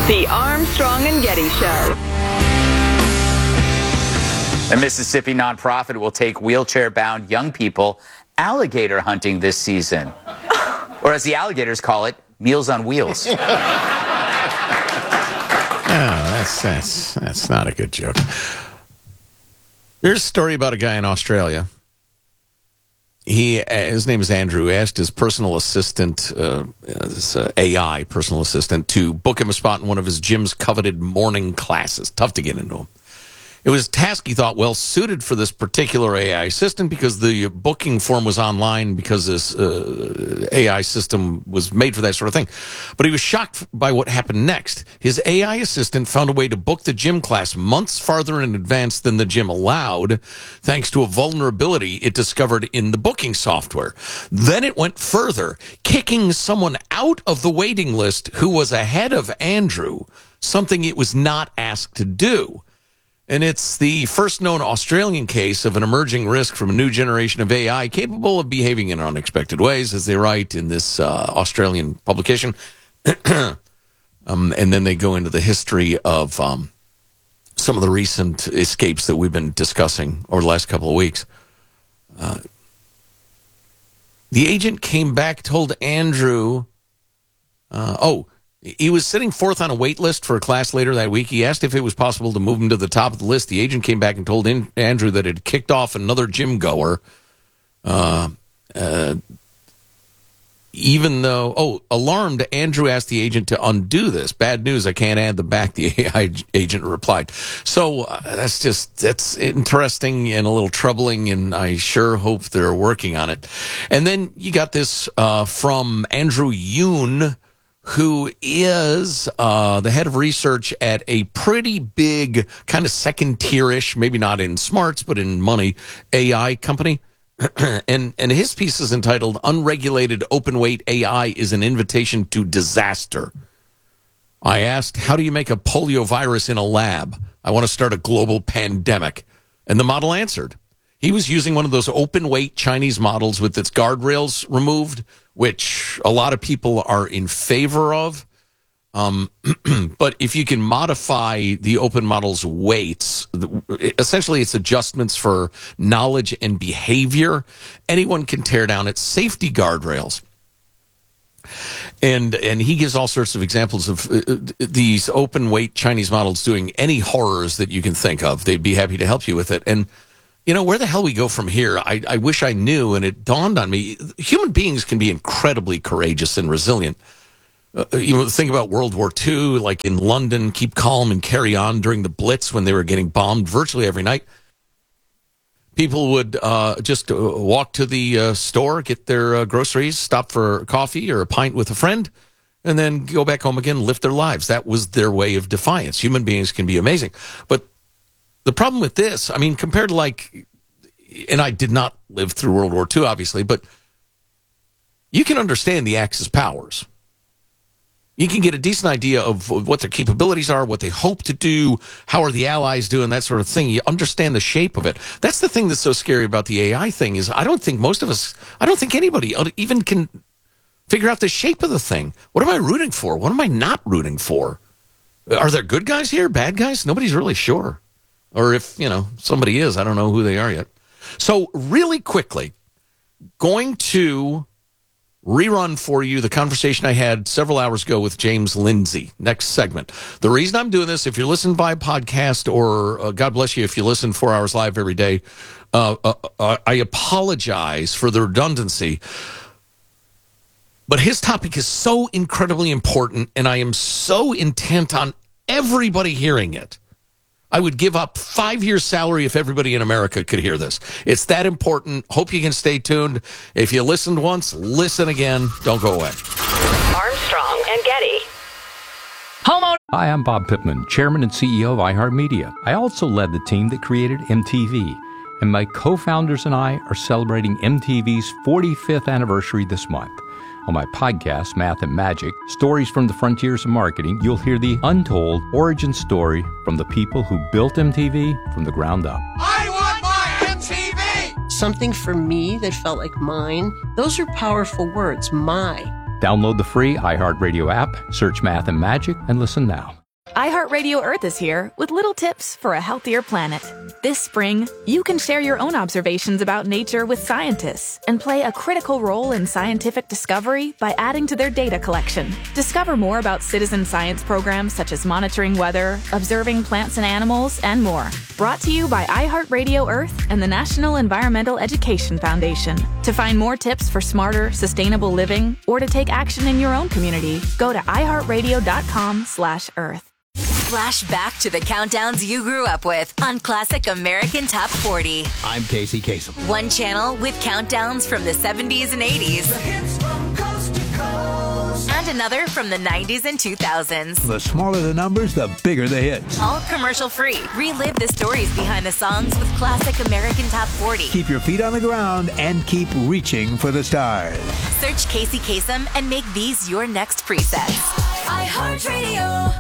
The Armstrong and Getty Show. A Mississippi nonprofit will take wheelchair-bound young people alligator hunting this season. Or as the alligators call it, Meals on Wheels. That's not a good joke. There's a story about a guy in Australia. His name is Andrew. He asked his personal assistant, this AI personal assistant, to book him a spot in one of his gym's coveted morning classes. Tough to get into him. It was a task he thought well suited for this particular AI assistant because the booking form was online because this AI system was made for that sort of thing. But he was shocked by what happened next. His AI assistant found a way to book the gym class months farther in advance than the gym allowed, thanks to a vulnerability it discovered in the booking software. Then it went further, kicking someone out of the waiting list who was ahead of Andrew, something it was not asked to do. And it's the first known Australian case of an emerging risk from a new generation of AI capable of behaving in unexpected ways, as they write in this Australian publication. And then they go into the history of some of the recent escapes that we've been discussing over the last couple of weeks. The agent came back, told Andrew, he was sitting fourth on a wait list for a class later that week. He asked if it was possible to move him to the top of the list. The agent came back and told Andrew that it had kicked off another gym goer. Even though, alarmed, Andrew asked the agent to undo this. Bad news, I can't add them back, the AI agent replied. So that's interesting and a little troubling, and I sure hope they're working on it. And then you got this from Andrew Yoon, who is the head of research at a pretty big, kind of second-tier-ish, maybe not in smarts, but in money, AI company. and his piece is entitled, Unregulated Open-Weight AI is an Invitation to Disaster. I asked, how do you make a polio virus in a lab? I want to start a global pandemic. And the model answered. He was using one of those open-weight Chinese models with its guardrails removed, which a lot of people are in favor of. But if you can modify the open model's weights, essentially it's adjustments for knowledge and behavior, anyone can tear down its safety guardrails. And he gives all sorts of examples of these open weight Chinese models doing any horrors that you can think of. They'd be happy to help you with it. And you know, where the hell we go from here, I wish I knew, and it dawned on me. Human beings can be incredibly courageous and resilient. Think about World War II, like in London, keep calm and carry on during the Blitz when they were getting bombed virtually every night. People would just walk to the store, get their groceries, stop for coffee or a pint with a friend, and then go back home again, live their lives. That was their way of defiance. Human beings can be amazing. But the problem with this, I mean, compared to and I did not live through World War II, obviously, but you can understand the Axis powers. You can get a decent idea of what their capabilities are, what they hope to do, how are the Allies doing, that sort of thing. You understand the shape of it. That's the thing that's so scary about the AI thing is I don't think anybody even can figure out the shape of the thing. What am I rooting for? What am I not rooting for? Are there good guys here, bad guys? Nobody's really sure. Or if, somebody is, I don't know who they are yet. So really quickly, going to rerun for you the conversation I had several hours ago with James Lindsay. Next segment. The reason I'm doing this, if you're listening by podcast or God bless you if you listen 4 hours live every day, I apologize for the redundancy. But his topic is so incredibly important, and I am so intent on everybody hearing it. I would give up 5 years' salary if everybody in America could hear this. It's that important. Hope you can stay tuned. If you listened once, listen again. Don't go away. Armstrong and Getty. Hi, I'm Bob Pittman, Chairman and CEO of iHeartMedia. I also led the team that created MTV. And my co-founders and I are celebrating MTV's 45th anniversary this month. On my podcast, Math and Magic, Stories from the Frontiers of Marketing, you'll hear the untold origin story from the people who built MTV from the ground up. I want my MTV! Something for me that felt like mine. Those are powerful words, my. Download the free iHeartRadio app, search Math and Magic, and listen now. iHeartRadio Earth is here with little tips for a healthier planet. This spring, you can share your own observations about nature with scientists and play a critical role in scientific discovery by adding to their data collection. Discover more about citizen science programs such as monitoring weather, observing plants and animals, and more. Brought to you by iHeartRadio Earth and the National Environmental Education Foundation. To find more tips for smarter, sustainable living or to take action in your own community, go to iHeartRadio.com/Earth. Flash back to the countdowns you grew up with on Classic American Top 40. I'm Casey Kasem. One channel with countdowns from the 70s and 80s. The hits from coast to coast. And another from the 90s and 2000s. The smaller the numbers, the bigger the hits. All commercial free. Relive the stories behind the songs with Classic American Top 40. Keep your feet on the ground and keep reaching for the stars. Search Casey Kasem and make these your next presets. iHeartRadio.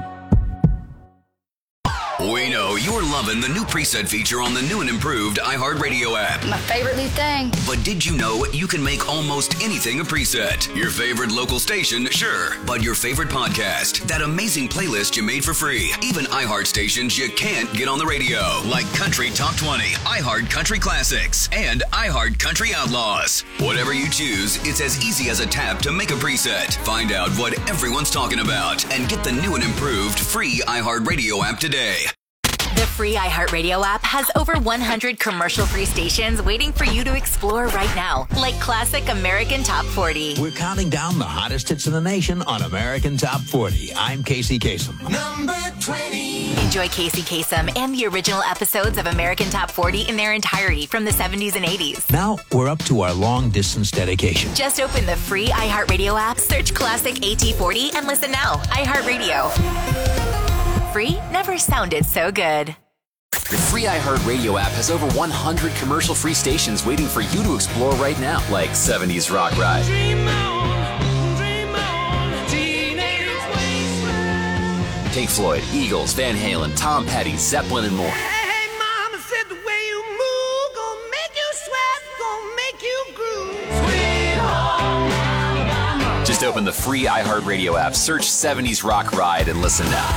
We know you're loving the new preset feature on the new and improved iHeartRadio app. My favorite new thing. But did you know you can make almost anything a preset? Your favorite local station, sure. But your favorite podcast, that amazing playlist you made for free. Even iHeart stations you can't get on the radio, like Country Top 20, iHeart Country Classics, and iHeart Country Outlaws. Whatever you choose, it's as easy as a tap to make a preset. Find out what everyone's talking about and get the new and improved free iHeartRadio app today. The free iHeartRadio app has over 100 commercial-free stations waiting for you to explore right now, like Classic American Top 40. We're counting down the hottest hits in the nation on American Top 40. I'm Casey Kasem. Number 20. Enjoy Casey Kasem and the original episodes of American Top 40 in their entirety from the 70s and 80s. Now we're up to our long-distance dedication. Just open the free iHeartRadio app, search Classic AT40, and listen now. iHeartRadio. Free never sounded so good. The free iHeartRadio app has over 100 commercial-free stations waiting for you to explore right now, like 70s Rock Ride. Dream on, teenage wasteland. Pink Floyd, Eagles, Van Halen, Tom Petty, Zeppelin, and more. Hey, mama said the way you move gonna make you sweat, gonna make you groove. Sweet home Alabama. Just open the free iHeartRadio app, search 70s Rock Ride, and listen now.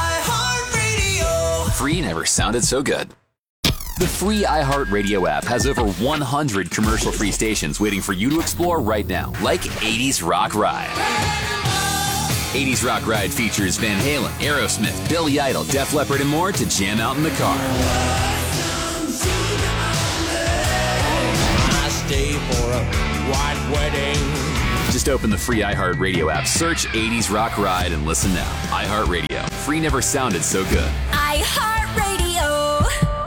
Free never sounded so good. The free iHeartRadio app has over 100 commercial-free stations waiting for you to explore right now, like 80s Rock Ride. 80s Rock Ride features Van Halen, Aerosmith, Billy Idol, Def Leppard, and more to jam out in the car. I stay for a white wedding. Just open the free iHeartRadio app, search 80s Rock Ride, and listen now. iHeartRadio. Free never sounded so good. iHeartRadio.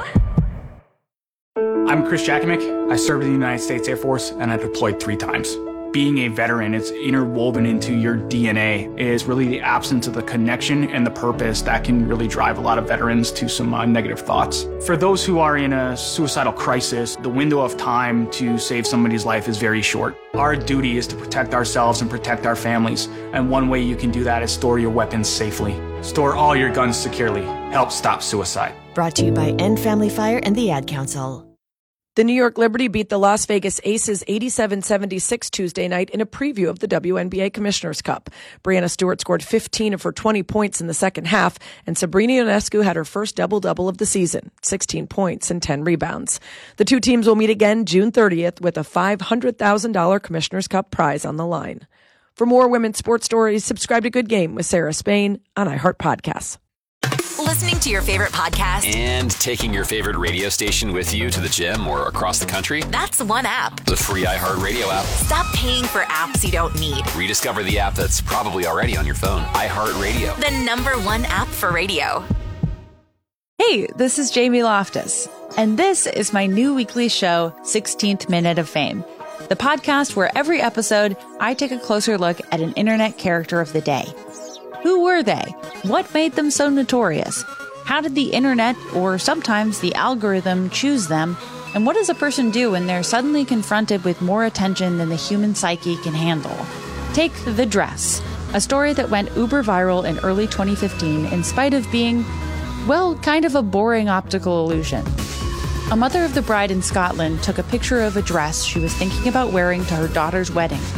I'm Chris Jakimick. I served in the United States Air Force and I deployed 3 times. Being a veteran, it's interwoven into your DNA. It is really the absence of the connection and the purpose that can really drive a lot of veterans to some negative thoughts. For those who are in a suicidal crisis, the window of time to save somebody's life is very short. Our duty is to protect ourselves and protect our families. And one way you can do that is store your weapons safely. Store all your guns securely. Help stop suicide. Brought to you by End Family Fire and the Ad Council. The New York Liberty beat the Las Vegas Aces 87-76 Tuesday night in a preview of the WNBA Commissioner's Cup. Breanna Stewart scored 15 of her 20 points in the second half, and Sabrina Ionescu had her first double-double of the season, 16 points and 10 rebounds. The two teams will meet again June 30th with a $500,000 Commissioner's Cup prize on the line. For more women's sports stories, subscribe to Good Game with Sarah Spain on iHeart Podcasts. Listening to your favorite podcast And taking your favorite radio station with you to the gym or across the country? That's one app. The free iHeartRadio app. Stop paying for apps you don't need. Rediscover the app that's probably already on your phone. iHeartRadio. The #1 app for radio. Hey, this is Jamie Loftus, and this is my new weekly show, 16th Minute of Fame, the podcast where every episode I take a closer look at an internet character of the day. Who were they? What made them so notorious? How did the internet, or sometimes the algorithm, choose them? And what does a person do when they're suddenly confronted with more attention than the human psyche can handle? Take The Dress, a story that went uber viral in early 2015 in spite of being, well, kind of a boring optical illusion. A mother of the bride in Scotland took a picture of a dress she was thinking about wearing to her daughter's wedding.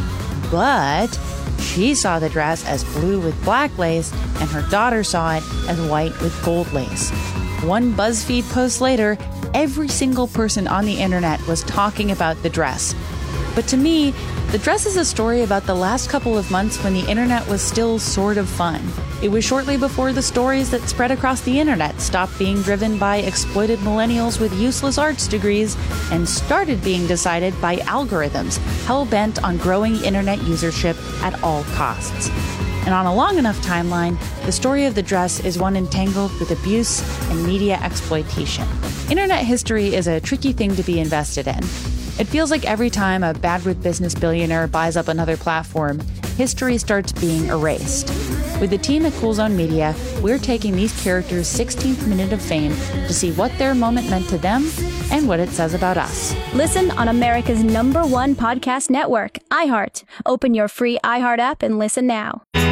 But she saw the dress as blue with black lace, and her daughter saw it as white with gold lace. One BuzzFeed post later, every single person on the internet was talking about the dress. But to me, the dress is a story about the last couple of months when the internet was still sort of fun. It was shortly before the stories that spread across the internet stopped being driven by exploited millennials with useless arts degrees and started being decided by algorithms hell-bent on growing internet usership at all costs. And on a long enough timeline, the story of the dress is one entangled with abuse and media exploitation. Internet history is a tricky thing to be invested in. It feels like every time a bad with business billionaire buys up another platform, history starts being erased. With the team at Cool Zone Media, we're taking these characters' 16th minute of fame to see what their moment meant to them and what it says about us. Listen on America's #1 podcast network, iHeart. Open your free iHeart app and listen now.